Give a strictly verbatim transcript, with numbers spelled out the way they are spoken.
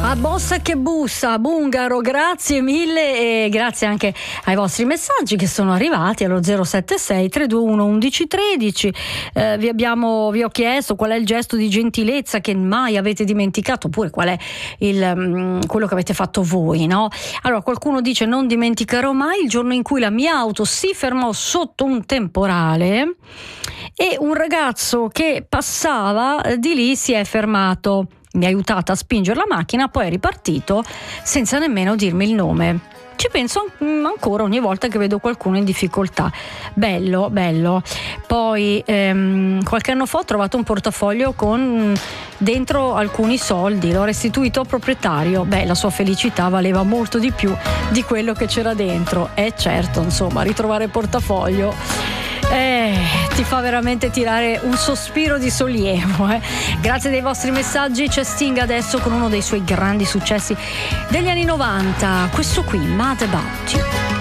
A Bossa che bussa, Bungaro, grazie mille e grazie anche ai vostri messaggi che sono arrivati allo zero sette sei tre due uno uno uno uno tre. Eh, vi abbiamo vi ho chiesto qual è il gesto di gentilezza che mai avete dimenticato, oppure qual è il, um, quello che avete fatto voi, no? Allora, qualcuno dice: non dimenticherò mai il giorno in cui la mia auto si fermò sotto un temporale e un ragazzo che passava di lì si è fermato. Mi ha aiutato a spingere la macchina, poi è ripartito senza nemmeno dirmi il nome. Ci penso ancora ogni volta che vedo qualcuno in difficoltà. Bello, bello. Poi ehm, qualche anno fa ho trovato un portafoglio con dentro alcuni soldi, l'ho restituito al proprietario. Beh, la sua felicità valeva molto di più di quello che c'era dentro. E certo, insomma, ritrovare il portafoglio Eh, ti fa veramente tirare un sospiro di sollievo, eh. Grazie dei vostri messaggi. C'è Sting adesso con uno dei suoi grandi successi degli anni novanta, questo qui, Mad About You.